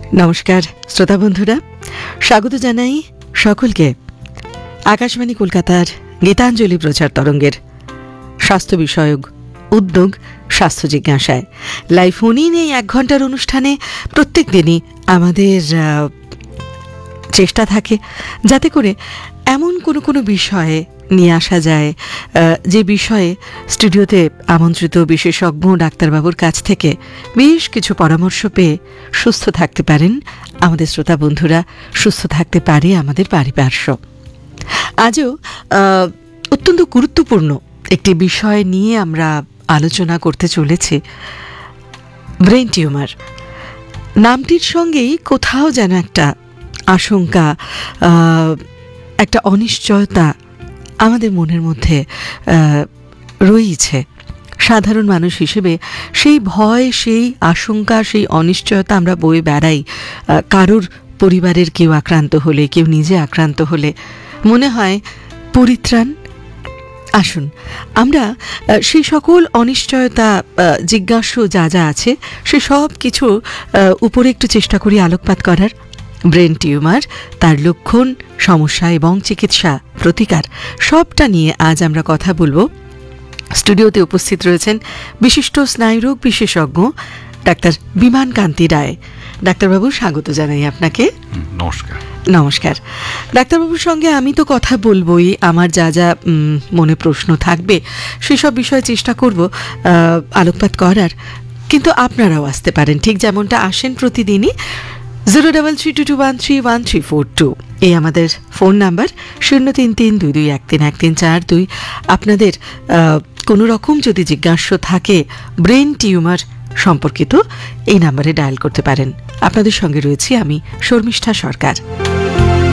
নমস্কার শ্রোতা বন্ধুরা, স্বাগত জানাই সকলকে আকাশবাণী কলকাতার গীতাঞ্জলি প্রচার তরঙ্গের স্বাস্থ্য বিষয়ক উদ্যোগ স্বাস্থ্য জিজ্ঞাসায় লাইভ ফোন ইন এই 1 ঘন্টার অনুষ্ঠানে প্রত্যেক দিনই আমাদের চেষ্টা থাকে যাতে করে এমন কোনো বিষয়ে নিয়ে আসা যায় যে বিষয়ে স্টুডিওতে আমন্ত্রিত বিশেষজ্ঞ ডাক্তারবাবুর কাছ থেকে বেশ কিছু পরামর্শ পেয়ে সুস্থ থাকতে পারেন আমাদের শ্রোতা বন্ধুরা, সুস্থ থাকতে পারে আমাদের পারিপার্শ্ব। আজও অত্যন্ত গুরুত্বপূর্ণ একটি বিষয় নিয়ে আমরা আলোচনা করতে চলেছি, ব্রেন টিউমার। নামটির সঙ্গেই কোথাও যেন একটা আশঙ্কা, একটা অনিশ্চয়তা আমাদের মনের মধ্যে রয়েছে। সাধারণ মানুষ হিসেবে সেই ভয়, সেই আশঙ্কা, সেই অনিশ্চয়তা আমরা বয়ে বেড়াই। কারোর পরিবারের কেউ আক্রান্ত হলে, কেউ নিজে আক্রান্ত হলে মনে হয় পরিত্রাণ। আসুন আমরা সেই সকল অনিশ্চয়তা, জিজ্ঞাসু যা যা আছে সে সব কিছু উপরে একটু চেষ্টা করি আলোকপাত করার। ব্রেন টিউমার, তার লক্ষণ, সমস্যা এবং চিকিৎসা, প্রতিকার সবটা নিয়ে আজ আমরা কথা বলবো। স্টুডিওতে উপস্থিত রয়েছেন বিশিষ্ট স্নায়ুরোগ বিশেষজ্ঞ ডাক্তার বিমান কান্তি রায়। ডাক্তারবাবু, স্বাগত জানাই আপনাকে। নমস্কার। নমস্কার ডাক্তারবাবুর সঙ্গে আমি তো কথা বলবোই, আমার যা যা মনে প্রশ্ন থাকবে সেসব বিষয়ে চেষ্টা করব আলোকপাত করার, কিন্তু আপনারাও আসতে পারেন ঠিক যেমনটা আসেন প্রতিদিনই। 0332213132 এই আমাদের ফোন নাম্বার, 0332213142। আপনাদের কোনো রকম যদি জিজ্ঞাসা থাকে ব্রেন টিউমার সম্পর্কিত, এই নাম্বারে ডায়াল করতে পারেন। আপনাদের সঙ্গে রয়েছি আমি শর্মিষ্ঠা সরকার।